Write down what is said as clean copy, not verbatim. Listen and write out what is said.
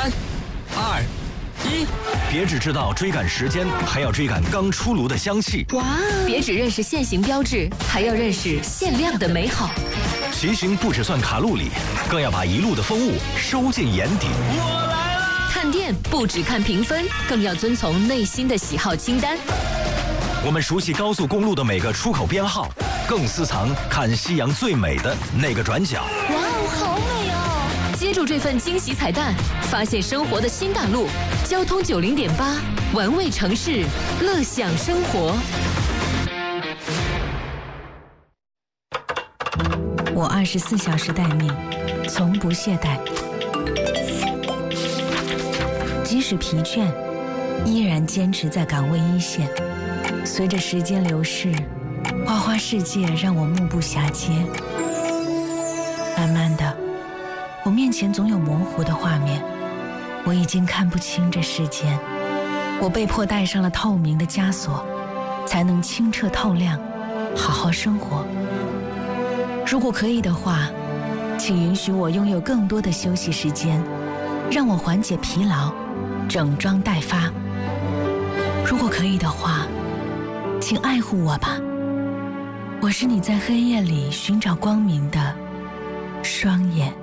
3、2、1， 别只知道追赶时间，还要追赶刚出炉的香气。 哇！别只认识现行标志，还要认识限量的美好。 骑行不只算卡路里，更要把一路的风物收进眼底。 我来了！ 看店不只看评分，更要遵从内心的喜好清单。 我们熟悉高速公路的每个出口编号，更私藏看夕阳最美的那个转角。 哇哦，好美哦！接住这份惊喜彩蛋，发现生活的新大陆。交通90.8，玩味城市，乐享生活。 我24小时待命，从不懈怠，即使疲倦，依然坚持在岗位一线。随着时间流逝，花花世界让我目不暇接。慢慢的，我面前总有模糊的画面，我已经看不清这世间。我被迫戴上了透明的枷锁，才能清澈透亮，好好生活。如果可以的话，请允许我拥有更多的休息时间，让我缓解疲劳，整装待发。如果可以的话，请爱护我吧，我是你在黑夜里寻找光明的双眼。